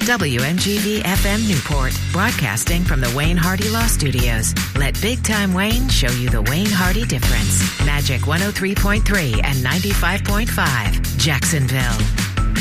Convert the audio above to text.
WMGD FM Newport, broadcasting from the Wayne Hardy Law Studios. Let Big Time Wayne show you the Wayne Hardy difference. Magic 103.3 and 95.5, Jacksonville.